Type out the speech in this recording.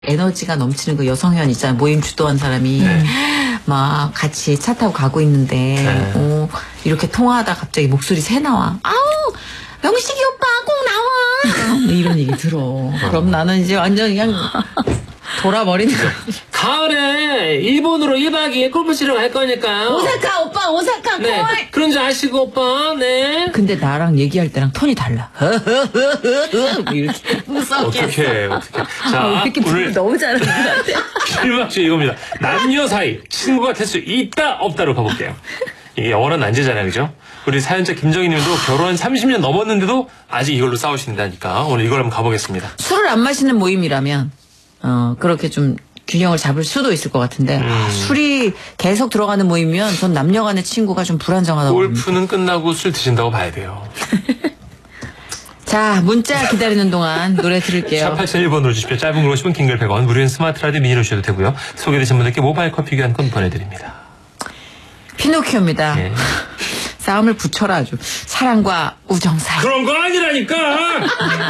에너지가 넘치는 그 여성현 있잖아요. 모임 주도한 사람이 막 같이 차 타고 가고 있는데 이렇게 통화하다 갑자기 목소리 새 나와. 아우 명식이 오빠 꼭 나와. 이런 얘기 들어. 그럼 나는 이제 완전 그냥 돌아버리는 거야. 가을에 일본으로 1박 2일 골프 치러 갈 거니까요. 오사카 오빠 오사카 콜. 네. 그런 줄 아시고 오빠. 네. 근데 나랑 얘기할 때랑 톤이 달라. 이렇게 무섭게. 어떻게. 자, 이렇게 오늘 너무 잘하는 것 같아. 필막주 이겁니다. 남녀 사이 친구가 될 수 있다 없다로 가볼게요. 이게 영원한 난제잖아요, 그죠? 우리 사연자 김정희님도 결혼 30년 넘었는데도 아직 이걸로 싸우신다니까 오늘 이걸 한번 가보겠습니다. 술을 안 마시는 모임이라면 그렇게 좀 균형을 잡을 수도 있을 것 같은데 술이 계속 들어가는 모임이면 전 남녀 간의 친구가 좀 불안정하다고 봅니다. 골프는 끝나고 술 드신다고 봐야 돼요. 자, 문자 기다리는 동안 노래 들을게요. 샵 8001번으로 주십시오. 짧은 걸 50원, 긴 걸 100원, 무료인 스마트 라디오 미니로 주셔도 되고요. 소개되신 분들께 모바일 커피 교환권 보내드립니다. 피노키오입니다. 네. 싸움을 붙여라 아주. 사랑과 우정 사이. 그런 거 아니라니까!